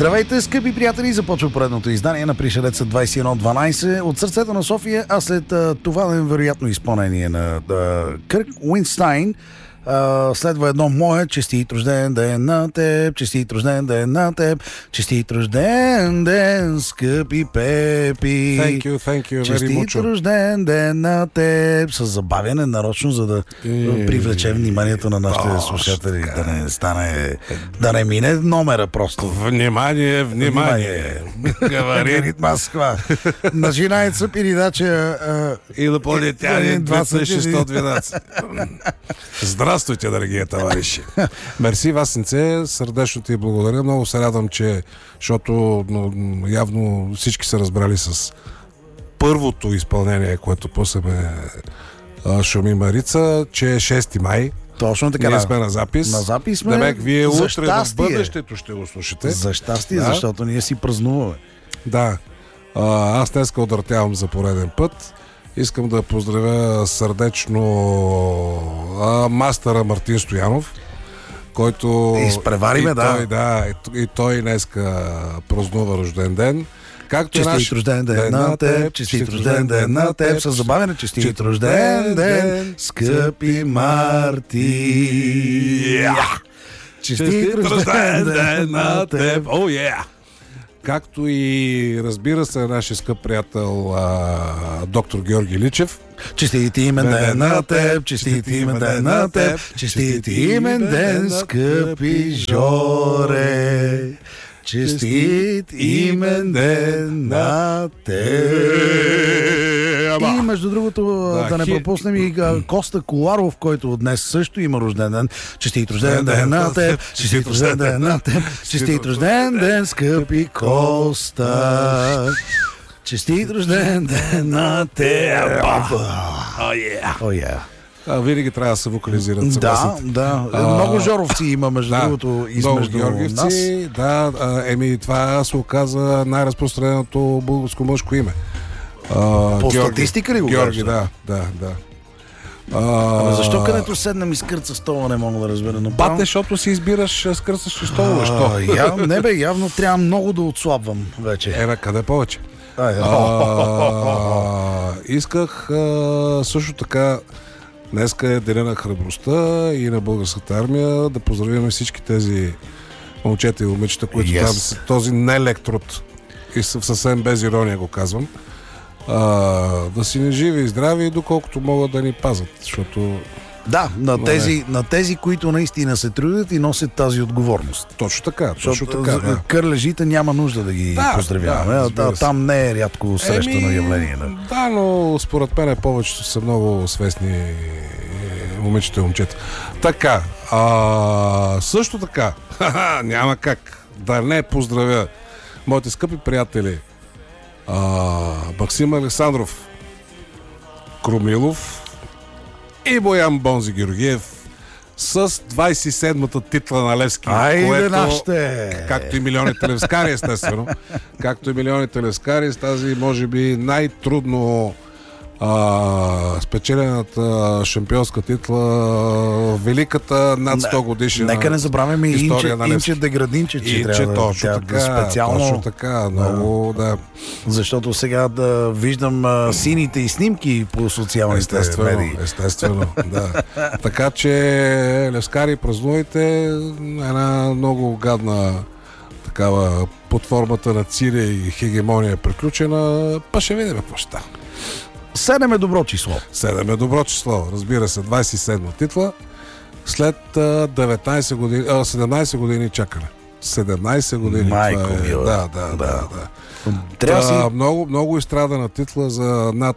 Здравейте, скъпи приятели! Започва поредното издание на Пришелеца 2112 от сърцето на София, а след това невероятно изпълнение на Кърк Уинстайн следва едно мое: честит рожден ден на теб, честит рожден ден на теб, честит рожден ден, скъпи Пепи. Thank you честит рожден ден на теб. С забавяне нарочно, за да привлече вниманието на нашите слушатели, да не стане, да не мине номера просто. Внимание! Говорит Москва. Начинается передача Инопланетянин 2612. Здравствуйте, дорогие товарищи! Мерси, Васенце, сърдечно ти благодаря. Много се радвам, че, защото явно всички са разбрали с първото изпълнение, което после ме шуми Марица, че е 6 май. Точно така. Ние сме на запис. На запис сме. Демек, вие за утре в бъдещето ще го слушате. За щастие, да. Защото ние си празнуваме. Да. Аз днеска удъртявам за пореден път. Искам да поздравя сърдечно мастера Мартин Стоянов, който изпревариме, и той днеска празнува рожден ден. Честит рожден ден на теб, честит рожден ден на теб, с забавяне: честит рожден ден, скъпи Марти. Честит рожден ден на теб. Както и, разбира се, нашия скъп приятел доктор Георги Личев. Честит имен ден на теб, честит имен ден на теб, честит имен ден, скъпи Жоре. Честит имен ден на теб. И между другото, да не пропуснем и Коста Коларов, който днес също има рожден ден. Честит рожден ден на теб, честит рожден ден на теб, честит рожден ден, скъпи Коста. Честит рожден ден на теб. Винаги трябва да се вокализират. Да. Много жоровци има, между другото, измежду нас. Това се оказа най-разпространеното българско мъжко име. По статистика ли го Георги, да. Защо където седнем и скърца стола, не мога да разбера. Бате, защото си избираш скърцащи столове. Явно трябва много да отслабвам вече. Къде повече? Исках също така, днеска е деня на храбростта и на българската армия, да поздравим всички тези момчета и момичета, които там са този нелек труд. И съвсем без ирония го казвам. Да си не живи и здрави, доколкото могат да ни пазят, защото... Да, на тези, които наистина се трудят и носят тази отговорност. Точно така. Кърлежите няма нужда да ги поздравяваме. Там не е рядко срещано явление. Да, но според мен повечето са много свестни момичета и момчета. Така, също така, няма как да не поздравя моите скъпи приятели Максим Александров Крумилов и Боян Бонзи Георгиев с 27-та титла на Левски. Както и милионите левскари, естествено. Както и милионите левскари с тази, може би, най-трудно спечелената шампионска титла, великата над 100 годишна. Нека не забравяме и Инче Деградинче, че трябва специално. Точно така, много, да. Защото сега да виждам сините и снимки по социалните медии. Естествено, да. Така че, левскари, празнувайте, една много гадна такава под формата на Цирия и хегемония приключена, па ще видим какво ще стане. 7 е добро число. 7 е добро число, разбира се, 27 титла след 17 години чакане. 17 години. Майко мила. Да. Много изстрадана титла за над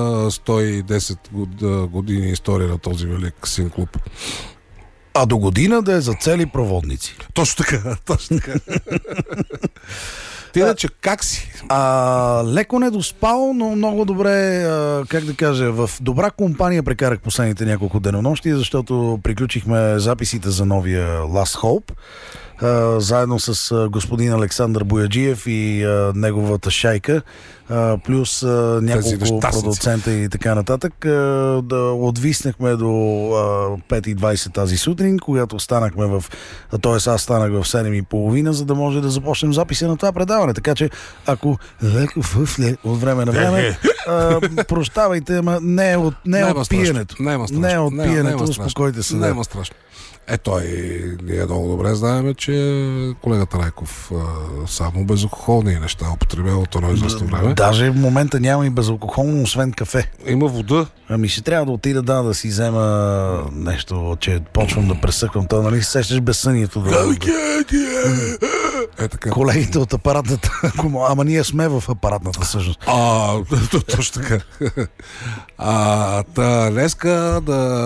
110 години история на този велик син клуб. А до година да е за цели проводници. Точно така. Ти иначе как си? Леко недоспал, но много добре, как да кажа, в добра компания прекарах последните няколко денонощи, защото приключихме записите за новия Last Hope. заедно с господин Александър Бояджиев и неговата шайка, плюс няколко продуцента и така нататък. Да отвиснахме до 5:20 тази сутрин, когато станахме т.е. аз станах в 7:30, за да може да започнем записа на това предаване. Така че, ако леко от време на време, прощавайте, ама не е от пиенето. Не е от пиенето, успокойте се. Няма страшно. Ние много добре знаем, че колегата Райков само безалкохолни неща употребява от едно известно време. Даже в момента няма и безалкохолно, освен кафе. Има вода. Ами ще трябва да отида да си взема нещо, че почвам да пресъхвам. Това, нали, сещаш безсънието. Така. Колегите от апаратната. Ама ние сме в апаратната всъщност. Точно така. Днеска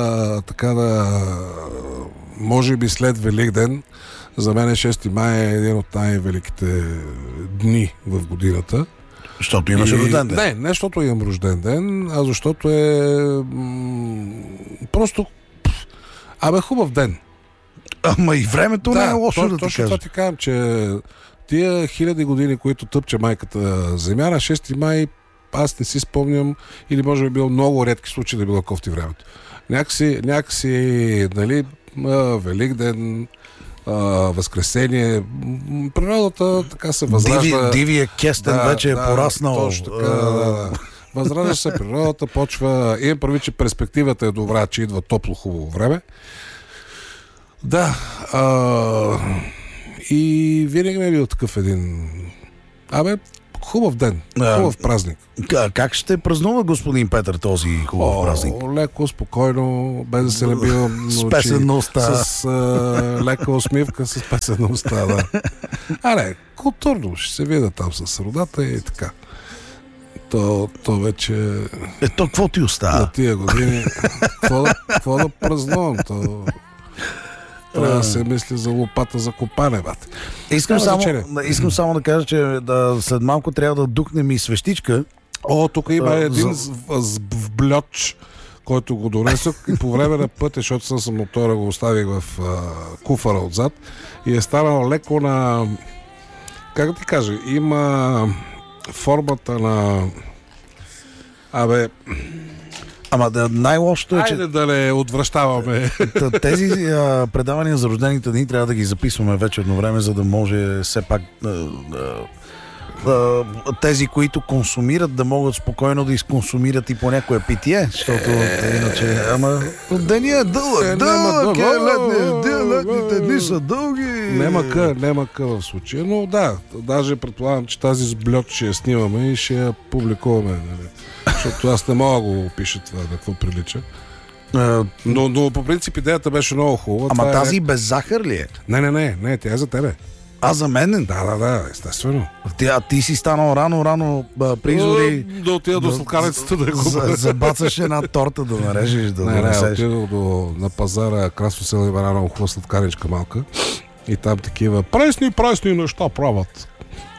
може би след Великден, за мен 6 май е един от най-великите дни в годината. Защото имаш рожден ден? Не, защото имам рожден ден, а защото е просто хубав ден. Ама и времето не е лошо да ти кажа. Това ти казвам, че тия хиляди години, които тъпче майката земя, на 6 май аз не си спомням, или може би било много редки случаи да било кофти времето. Някакси, нали, Великден, Възкресение, природата така се възражда. Дивия кестен вече е пораснал. Точно така, възражда се природата, почва. Имам прави, че перспективата е добра, че идва топло, хубаво време. И винаги ми е бил такъв един хубав ден, хубав празник. Как ще празнува господин Петър този хубав празник? Леко, спокойно, без да се набивам с песен на уста. С лека усмивка, с песен на уста, да. Културно ще се видя там с родата и така. То вече... какво ти остава? На тия години, какво да празнувам? Трябва да се мисли за лопата за копане, бат. Искам само да кажа, че след малко трябва да духнем и свещичка. Тук има един бльоч, който го донесох и по време на пътя, защото съм мотора, го оставих в куфара отзад и е станал леко на... Как да ти кажа? Има формата на... Ама най-лошото е, че... Айде да не отвръщаваме. Тези предавания за рождените дни трябва да ги записваме вечерно време, за да може все пак тези, които консумират, да могат спокойно да изконсумират и по някое питие, защото иначе... Ама деня е дълъг, летните дни са дълги. Нема къ в случая, но даже предполагам, че тази с бльот ще я снимаме и ще я публикуваме. Защото аз не мога да го опиша това, да какво прилича. Но по принцип идеята беше много хубава. Ама тази без захар ли е? Не, тя е за тебе. За мен? Да, естествено. Ти си станал рано призори. Да отида до сладкарницата да го забацаш една торта да нарежеш, да донесеш. Отидох на пазара Красно село има една много хубава сладкарничка малка. И там такива пресни неща правят.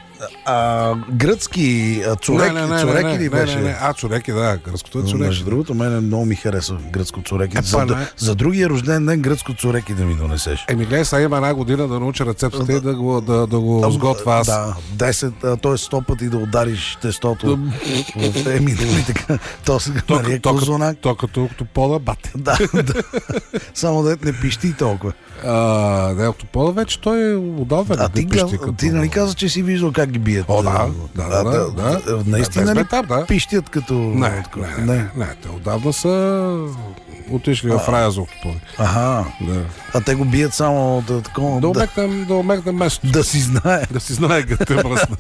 Гръцки цуреки ли беше? Цуреки, да, гръцкото е цуреки. Между другото, мене много ми харесва гръцко цуреки. За другия рожден ден гръцко цуреки да ми донесеш. Гледай, сега има една година да науча рецептата и да го сготвя аз. Да, 10, т.е. 100 пъти да удариш тестото. Така. То сега е козунак. То като пода бате. Да. Само да не пищи толкова. Октопола вече той е отдавна. Ти нали каза, че си виждал как ги бият? Да. Наистина ли пищят като... Не, те отдавна са отишли в рая за октополи. А те го бият само такова... Да омекнем место. Да си знае. Да си знае като е мръсна.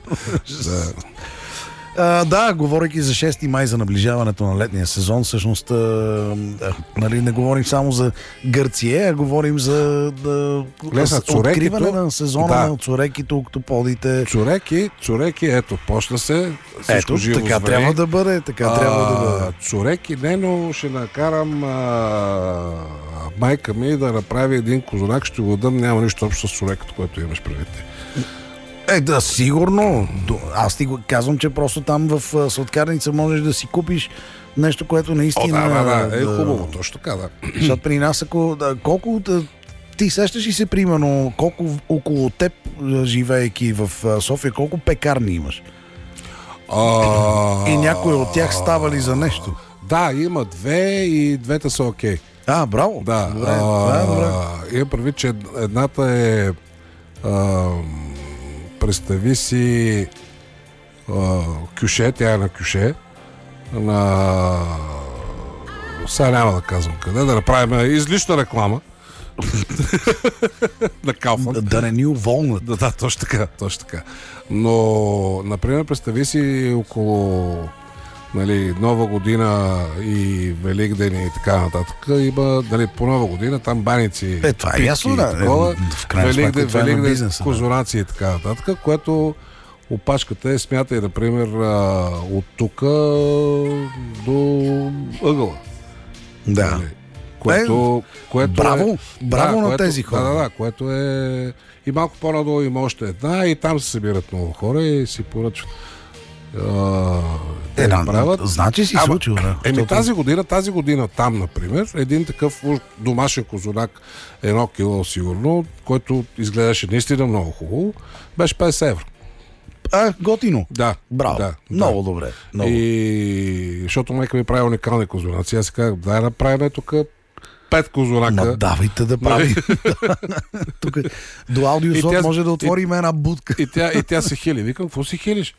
Говорейки за 6 май, за наближаването на летния сезон, всъщност не говорим само за Гърция, а говорим за откриване на сезона на цуреките, октополите. Цуреки, ето, почна се. Ето, така трябва да бъде. Цуреки, но ще накарам майка ми да направи един козунак, ще го дам, няма нищо общо с цуреката, което имаш предвид. Сигурно. Аз ти го казвам, че просто там в сладкарница можеш да си купиш нещо, което наистина... Е хубаво, точно така, да. Защото при нас, колко Ти сещаш ли се, примерно, колко около теб, живеейки в София, колко пекарни имаш? И някой от тях става ли за нещо? Да, има две и двете са окей. Браво. Да. Добре. Има предвид, че едната е представи си кюше, тя е на кюше. Сега няма да казвам къде, да направим излишна реклама. На Kaufland. Да не ни уволнат. Да, точно така. Но, например, представи си около Нова година и Великден и така нататък. Има по Нова година там баници. Това е ясно, да. В крайна сметка това е на бизнеса. Козунаци и така нататък, което опашката е, смятай, например, от тук до ъгъла. Да. Което браво на тези хора. Да, което е... И малко по-надолу има още една и там се събират много хора и си поръчват. Значи си случило, да. Тази година там, например, един такъв домашен козунак, 1 кило сигурно, който изгледаше наистина много хубаво, беше 50 евро. Готино. Да. Браво. Да, много добре. И защото майка ми прави уникални козунаци, аз си казах, дай направим тук 5 козунака. Давайте да правим. Тук до аудиослот може да отворим една будка. И тя се хили. Викам, какво си хилиш?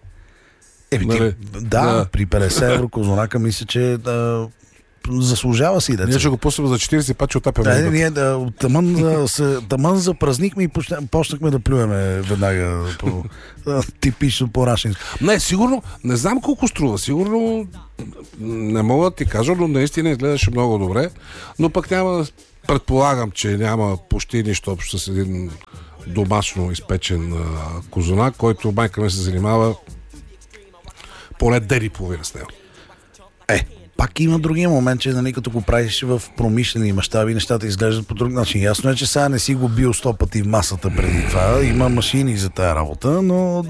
При 50 евро козунака мисля, че заслужава си. Ние ще го пуснем за 40 път, че оттапяме. Ние тъмън запразнихме и почнахме да плюеме веднага типично по-рашинско. Не, сигурно, не знам колко струва. Сигурно не мога да ти кажа, но наистина изгледаше много добре. Но пък предполагам, че няма почти нищо общо с един домашно изпечен козунак, който майка ми се занимава поне ден и половина с него. Пак има другия момент, че като го правиш в промишлени мащаби, нещата изглеждат по друг начин. Ясно е, че сега не си го бил 100 пъти в масата преди това. Има машини за тая работа, но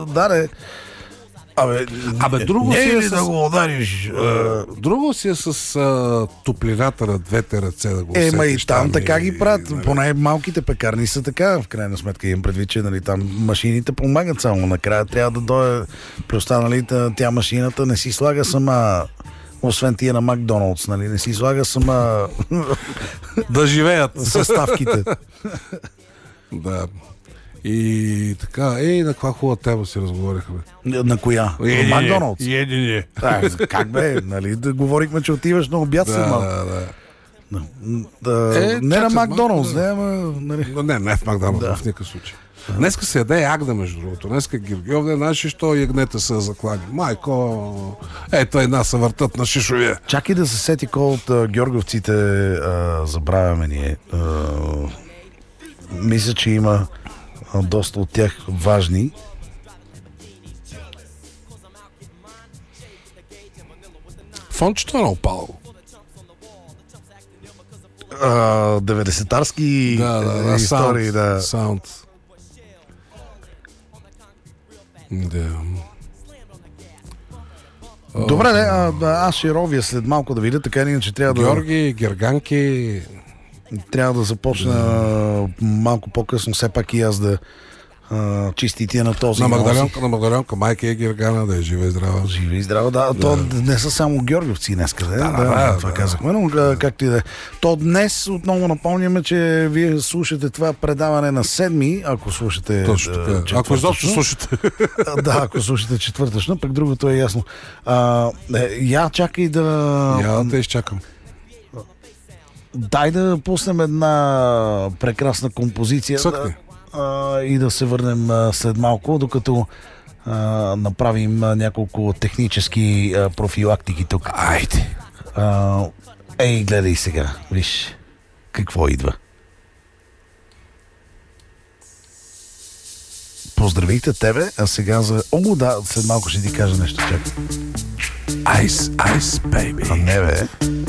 друго си е да го удариш. Друго си е с топлината на двете ръце да го усетиш. И там така ги правят. Поне малките пекарни са така. В крайна сметка имам предвид, че там машините помагат само. Накрая трябва да дойде. Плюс тя машината не си слага сама. Освен тия на Макдоналдс, не си слага сама да живеят съставките. Да. И така, на каква хубава тема си разговорихме? На коя? Макдоналдс? Как бе? Да говорихме, че отиваш на обяд след малко. Не на Макдоналдс, не в Макдоналдс, в никакъв случай. Днеска се яде ягда, между другото. Днеска Георгиев, знаеш, що ягнета са заклани. Майко, ето една са въртат на шишовия. Чакай да се сети кой от георгиевците забравяме ние. Мисля, че има доста от тях важни. Фончето е на опало. 90-тарски истории. Саунд. Да. Добре, аз ще ровя след малко да видя, така иначе трябва Георги, герганки. Трябва да започна малко по-късно, все пак и аз да чисти тия на този. На Магдаленка, майка е гергана, да е жива и здрава. Жива и здрава, да. То не са само георгиевци днеска, това казахме, но както и да е. То днес отново напомняме, че вие слушате това предаване на 7, ако слушате четвъртъчно. Ако изобщо слушате. Ако слушате четвъртъчно, пък другото е ясно. Чакай да... да изчакам. Дай да пуснем една прекрасна композиция и да се върнем след малко, докато направим няколко технически профилактики тук. Айде! Гледай сега, виж какво идва. Поздравихте тебе, а сега след малко ще ти кажа нещо. Чакай. Ice, baby. Не бе.